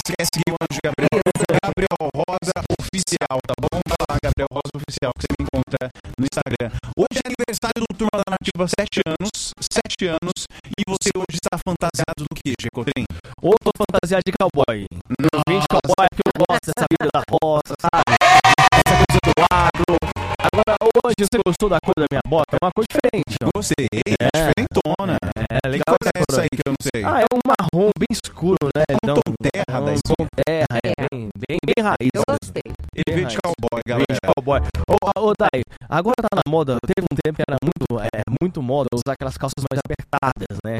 você quer seguir o Anjo Gabriel, Gabriel Rosa Oficial, tá bom? Tá lá, Gabriel Rosa Oficial, que você me encontra no Instagram. Hoje é aniversário do Turma da Nativa, 7 anos, e você hoje está fantasiado do que, Gecotrim? Ou tô fantasiado de cowboy. Eu vim de cowboy que eu gosto dessa vida da roça, sabe? Essa coisa do agro. Agora, hoje você gostou da cor da minha bota? É uma cor diferente, ó. Gostei, diferentona. É legal. Que cor é essa aí que eu não sei? É um marrom bem escuro, né? Um tom terra da esquina. Tom terra, bem raiz. Eu gostei. Ele veio de cowboy, galera. Veio de cowboy. Ô, Dai, agora tá na moda, teve um tempo que era muito moda usar aquelas calças mais apertadas, né?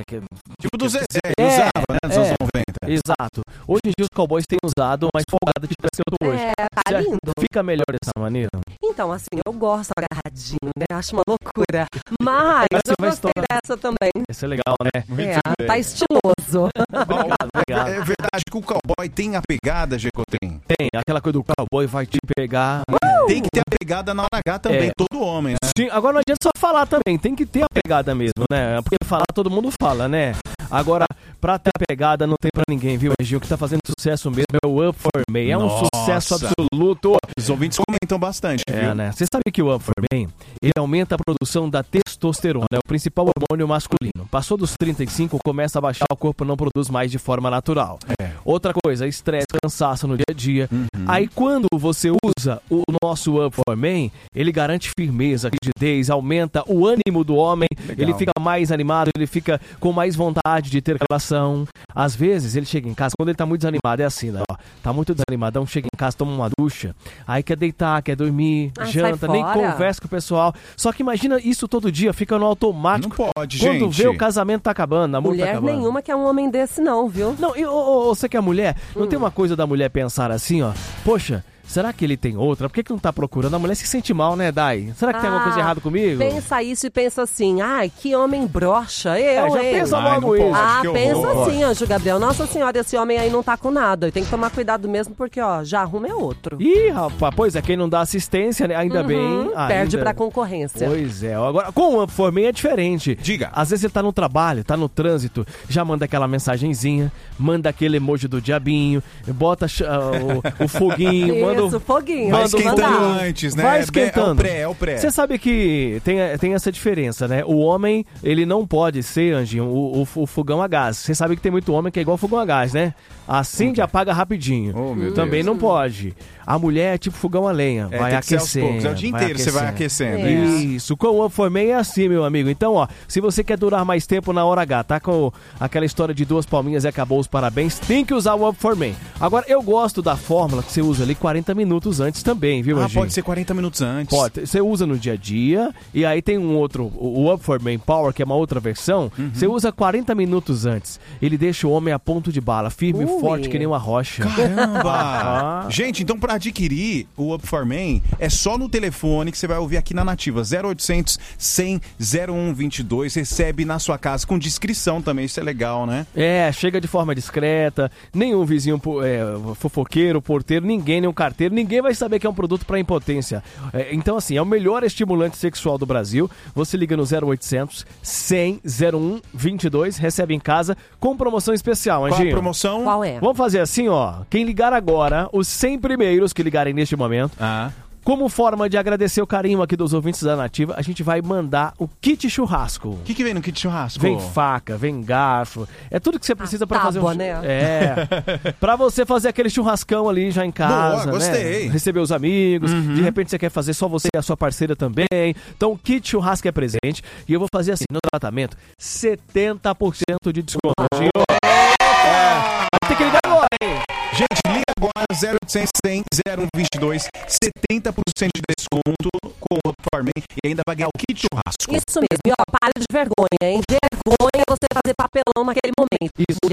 Tipo do Zezé, que usava, né, nos anos 90. Exato. Hoje em dia os cowboys têm usado mais folgada tipo essa que eu tô hoje. Tá lindo. Fica melhor dessa maneira? Então, assim, eu gosto agarradinho, né? Acho uma loucura. Mas eu gostei dessa também. Isso é legal, né? Tá estiloso. Obrigado. É verdade que o cowboy tem a pegada, Gecotrim. Tem, aquela coisa do cowboy vai te pegar. Tem que ter a pegada na hora H também, todo homem, né? Sim, agora não adianta só falar também, tem que ter a pegada mesmo, né? Porque falar todo mundo fala, né? Agora, pra ter a pegada não tem pra ninguém, viu, Gil? O que tá fazendo sucesso mesmo é o Up For Me. É um sucesso absoluto. Os ouvintes comentam bastante, viu? Né? Você sabe que o Up For Me, ele aumenta a produção da testosterona, é o principal hormônio masculino. Passou dos 35, começa a baixar, o corpo não produz mais de forma natural. Outra coisa, estresse, cansaço no dia a dia. Aí quando você usa o nosso Up For Me, ele garante firmeza, rigidez, aumenta o ânimo do homem, ele fica mais animado, ele fica com mais vontade de ter relação. Às vezes ele chega em casa, quando ele tá muito desanimado, é assim, né? Ó, tá muito desanimadão, chega em casa, toma uma ducha, aí quer deitar, quer dormir, janta, nem conversa com o pessoal. Só que imagina isso todo dia, fica no automático. Não pode, quando vê o casamento tá acabando, namoro mulher tá acabando. Nenhuma que é um homem desse não, viu? Não, você que é mulher, não tem uma coisa da mulher pensar assim, ó, poxa, será que ele tem outra? Por que não tá procurando? A mulher se sente mal, né, Dai? Será que tem alguma coisa errada comigo? Pensa isso e pensa assim, ai, que homem broxa, já pensa logo isso. Pensa assim, Anjo Gabriel, nossa senhora, esse homem aí não tá com nada, tem que tomar cuidado mesmo porque, ó, já arruma é outro. Ih, rapaz, pois é, quem não dá assistência, né, ainda bem. Perde pra concorrência. Pois é, agora com o Up For Me é diferente. Diga. Às vezes você tá no trabalho, tá no trânsito, já manda aquela mensagenzinha, manda aquele emoji do diabinho, bota o foguinho, Isso, foguinho. Vai esquentando antes, né? Vai esquentando. É o pré. Você sabe que tem essa diferença, né? O homem, ele não pode ser, Anjinho, o fogão a gás. Você sabe que tem muito homem que é igual fogão a gás, né? Acende e apaga rapidinho. Oh, meu Também Deus. não pode. A mulher é tipo fogão a lenha, vai aquecendo. É o dia inteiro você vai aquecendo. Isso, com o Up For Me é assim, meu amigo. Então, ó, se você quer durar mais tempo na hora H, tá com aquela história de 2 palminhas e acabou os parabéns, tem que usar o Up For Me. Agora, eu gosto da fórmula que você usa ali 40 minutos antes também, viu, Anjinho? Pode ser 40 minutos antes. Pode. Você usa no dia a dia, e aí tem um outro, o Up For Me Power, que é uma outra versão, você usa 40 minutos antes. Ele deixa o homem a ponto de bala, firme e forte que nem uma rocha. Caramba! Gente, então pra adquirir o Up For Me, é só no telefone que você vai ouvir aqui na Nativa, 0800 100 0122, recebe na sua casa com descrição também, isso é legal, né? Chega de forma discreta, nenhum vizinho fofoqueiro, porteiro, nenhum carteiro, ninguém vai saber que é um produto para impotência. Então, assim, é o melhor estimulante sexual do Brasil. Você liga no 0800 100 0122, recebe em casa com promoção especial, Anjinho. Qual a promoção? Qual é? Vamos fazer assim, ó. Quem ligar agora, os 100 primeiros que ligarem neste momento, como forma de agradecer o carinho aqui dos ouvintes da Nativa, a gente vai mandar o kit churrasco. O que vem no kit churrasco? Vem faca, vem garfo. É tudo que você precisa pra fazer né? Pra você fazer aquele churrascão ali já em casa. Boa, gostei. Né? Receber os amigos. De repente você quer fazer só você e a sua parceira também. Então o kit churrasco é presente. E eu vou fazer assim, no tratamento, 70% de desconto. Tem que ligar agora, hein? Gente, liga agora 0800 100 0122, 70% de desconto com o Up For Me e ainda vai ganhar o kit churrasco. Isso mesmo. E ó, para de vergonha, hein? Vergonha você fazer papelão naquele momento. Isso.